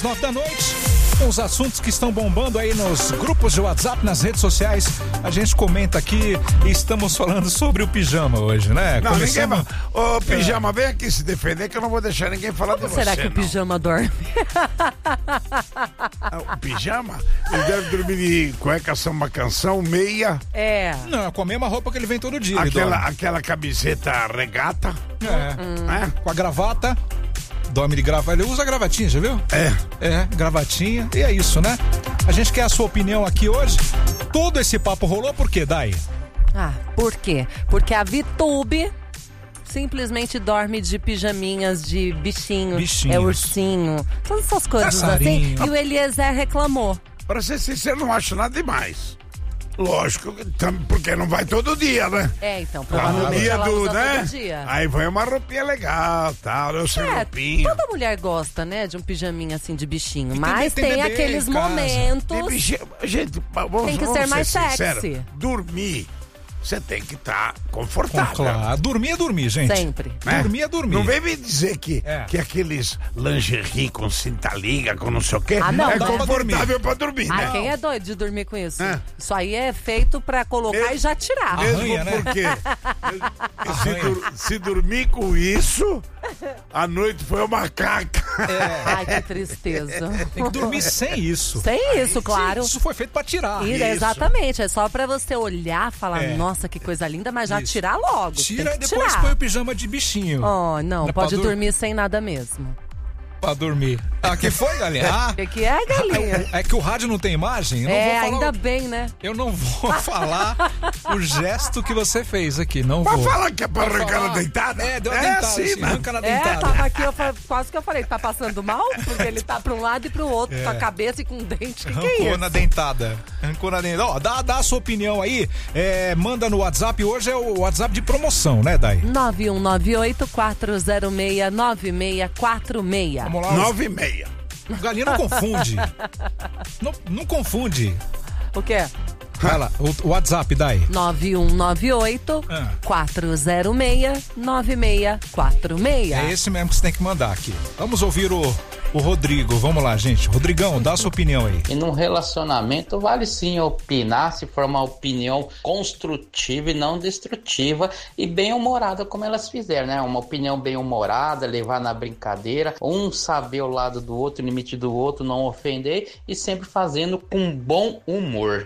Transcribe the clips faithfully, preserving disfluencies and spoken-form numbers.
Nove da noite, com os assuntos que estão bombando aí nos grupos de WhatsApp, nas redes sociais, a gente comenta aqui e estamos falando sobre o pijama hoje, né? Não, Começamos... ninguém... Ô, pijama, é. vem aqui se defender que eu não vou deixar ninguém falar Como de você, será que não. o pijama dorme? O pijama? Ele deve dormir de cueca, samba, canção, meia. É. Não, com a mesma roupa que ele vem todo dia. ele Aquela, dorme. aquela camiseta regata. É. Hum. Né? Com a gravata. Dorme de gravata. Ele usa gravatinha, já viu? É. É, gravatinha. E é isso, né? A gente quer a sua opinião aqui hoje. Todo esse papo rolou por quê, Dai? Ah, por quê? Porque a Vitube simplesmente dorme de pijaminhas de bichinho, Bichinhos. é ursinho, todas essas coisas Passarinho. assim. E o Eliezer reclamou. Pra ser sincero, não acho nada demais. Lógico, porque não vai todo dia, né? É, então, No provavelmente dia ela do, usa né? todo dia. Aí vai uma roupinha legal, tal, eu sei É, roupinha. toda mulher gosta, né, de um pijaminha assim de bichinho, E tem- mas tem tem, bebê aqueles em casa. momentos. Tem bichinho, gente, vamos, Tem que vamos ser mais sincero, sexy. dormir, você tem que estar Com, confortável. claro. Dormir é dormir, gente. Sempre. Né? Dormir é dormir. Não vem me dizer que, É. que aqueles lingerie com cinta-liga, com não sei o quê, Ah, não, é dá pra confortável pra dormir, Ah, né? quem é doido de dormir com isso? É. Isso aí é feito pra colocar Mesmo- e já tirar. Ah, Mesmo Arranha, né? porque se, Arranha. dur- se dormir com isso, a noite foi uma caca. Ai, que tristeza. Tem que dormir sem isso. Sem isso, claro. Isso foi feito pra tirar. E, isso. exatamente, é só pra você olhar e falar, É. nossa, que coisa linda, mas já Isso. tirar logo. Tira tem e que depois tirar. põe o pijama de bichinho. Oh, não, É pra pode dur- dormir sem nada mesmo. Pra dormir. Ah, que foi, galinha? Ah, O que, que é, galinha? é que o rádio não tem imagem? Eu não É, vou falar ainda o- bem, né? Eu não vou falar o gesto que você fez aqui, não Pode vou. falar que é pra Pode arrancar falar. na dentada? É, deu uma É dentada, assim, assim, né? arranca na É, dentada. tava aqui, eu fa- quase que eu falei, tá passando mal? Porque ele tá pra um lado e pro outro, com a cabeça e com o dente. Que que é Arrancou isso? na dentada. Arrancou na dentada. Ó, dá, dá a sua opinião aí. É, manda no WhatsApp. Hoje é o WhatsApp de promoção, né, Dai? nove um nove oito, quatro zero seis, nove seis quatro seis. Vamos lá. Nove e meia. O Galinha não confunde. não, não confunde. O quê? Vai lá, o, o WhatsApp, Dai. nove um nove oito, Ah. quatro zero seis, nove seis quatro seis. É esse mesmo que você tem que mandar aqui. Vamos ouvir o, o Rodrigo. Vamos lá, gente. Rodrigão, dá a sua opinião aí. E num relacionamento vale sim opinar, se for uma opinião construtiva e não destrutiva e bem-humorada, como elas fizeram, né? Uma opinião bem-humorada, levar na brincadeira, um saber o lado do outro, o limite do outro, não ofender e sempre fazendo com bom humor.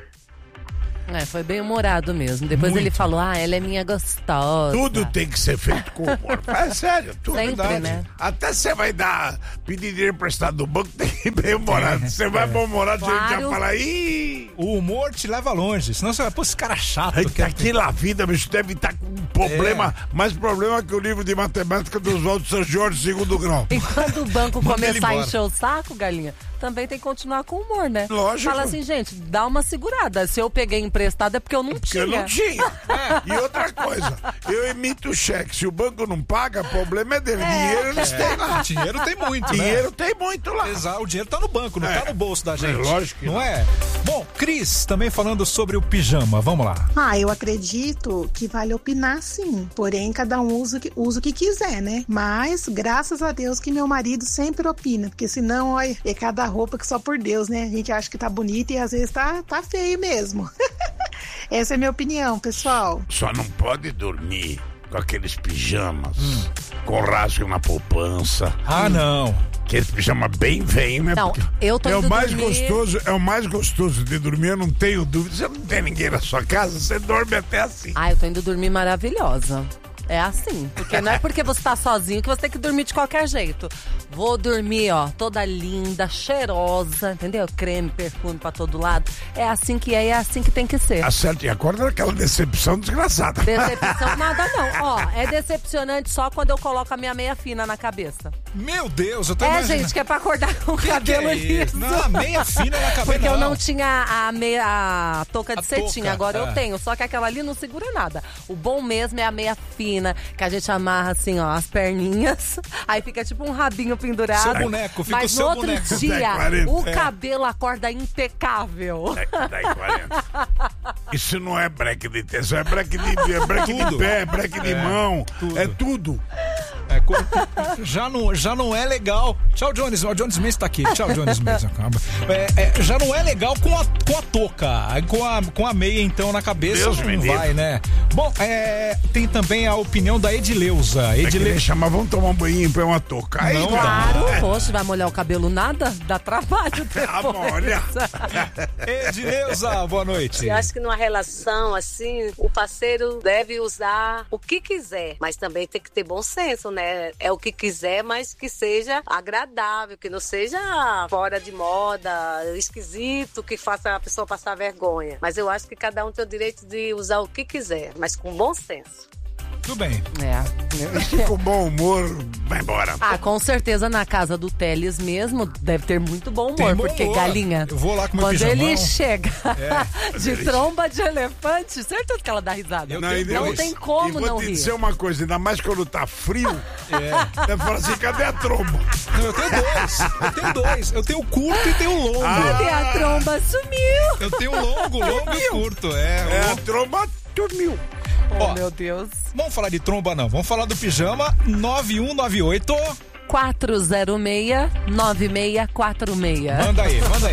É, foi bem humorado mesmo. Depois Muito. ele falou, ah, ela é minha gostosa. Tudo tem que ser feito com humor. É sério, tudo. Sempre, verdade. né? Até você vai dar, pedir dinheiro emprestado do banco, tem que ir bem humorado. Você vai bem humorado, a gente já Claro. fala, ih... O humor te leva longe. Senão você vai, pô, esse cara chato. Eita, que é- aquela vida, bicho, deve estar com um problema, mais problema que o livro de matemática do Oswaldo São Jorge, segundo grau. E quando o banco Manda ele começar a embora. encher o saco, galinha, também tem que continuar com humor, né? Lógico. Fala assim, gente, dá uma segurada. Se eu peguei emprestado é porque eu não Porque tinha. eu não tinha. E outra coisa, eu emito cheque. Se o banco não paga, o problema é dele. Dinheiro eles têm lá. Dinheiro tem muito, Dinheiro né? tem muito lá. Exato, o dinheiro tá no banco, não É. tá no bolso da gente. É, lógico que não não. é? Bom, Cris, também falando sobre o pijama. Vamos lá. Ah, eu acredito que vale opinar sim. Porém, cada um usa, o que- usa o que quiser, né? Mas, graças a Deus que meu marido sempre opina. Porque senão, olha, é cada roupa que só por Deus, né? A gente acha que tá bonita e às vezes tá, tá feio mesmo. Essa é a minha opinião, pessoal. Só não pode dormir com aqueles pijamas com rasgo na poupança. Ah, não. Aquele pijama bem velho, né? Não, Porque eu tô é o indo mais dormir- gostoso, é o mais gostoso de dormir, eu não tenho dúvida. Você não tem ninguém na sua casa, você dorme até assim. Ah, eu tô indo dormir maravilhosa. É assim, porque não é porque você tá sozinho que você tem que dormir de qualquer jeito. Vou dormir, ó, toda linda, cheirosa, entendeu? Creme, perfume pra todo lado. É assim que é e é assim que tem que ser. Acerte e acorda daquela decepção desgraçada. Decepção nada não. Ó, é decepcionante só quando eu coloco a minha meia fina na cabeça. Meu Deus, eu tô É, imaginando. gente, que é pra acordar com o Que cabelo que é isso? liso. Não, a meia fina na cabeça. Porque eu não tinha a meia, a touca de A cetim, touca, agora é. eu tenho. Só que aquela ali não segura nada. O bom mesmo é a meia fina, que a gente amarra assim, ó, as perninhas. Aí fica tipo um rabinho pendurado. Seu boneco, fica Mas o seu no outro boneco. dia, dez, quarenta, o é. cabelo acorda impecável. dez e quarenta. Isso não é break de tensão, é break de, é break Tudo. de pé, é break de É, mão, tudo. é tudo. É, já, não, já não é legal. Tchau, Jones. O Jones Mendes tá aqui. Tchau, Jones Mendes. É, é, já não é legal com a, com a touca, com a, com a meia, então, na cabeça. Deus não me vai, livre. né? Bom, é, tem também a opinião da Edileuza. Edile... Edile... Chama, vamos tomar um banhinho pra uma touca. Aí, Não Claro, dá. poxa, vai molhar o cabelo nada? Dá trabalho depois. Ah, molha. Edileuza, boa noite. Eu acho que numa relação assim, o parceiro deve usar o que quiser, mas também tem que ter bom senso, né? É o que quiser, mas que seja agradável, que não seja fora de moda, esquisito, que faça a pessoa passar vergonha. Mas eu acho que cada um tem o direito de usar o que quiser, mas com bom senso. Tudo bem. É. Com bom humor, vai embora. Ah, com certeza na casa do Teles mesmo deve ter muito bom humor, Tem bom porque humor. galinha, Eu vou lá com meu quando pijamão. ele chega É. de tromba de elefante, certeza que ela dá risada. Eu Não, tenho dois. tem E como vou não te rir. dizer uma coisa, ainda mais quando tá frio, É. eu falo assim, cadê a tromba? Não, eu tenho dois. Eu tenho dois. Eu tenho o curto e tenho o longo. Cadê a tromba? Sumiu! Eu tenho o longo, longo e curto. É, É, o- a tromba dormiu. Oh, Ó. meu Deus. Vamos falar de tromba, não. Vamos falar do pijama nove um nove oito. quatro zero seis, nove seis quatro seis. Manda aí, manda aí.